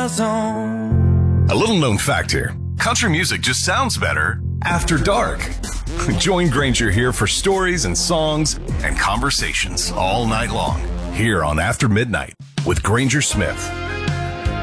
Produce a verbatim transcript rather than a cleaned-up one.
zone. A little known fact here. Country music just sounds better after dark. Join Granger here for stories and songs and conversations all night long here on After Midnight with Granger Smith.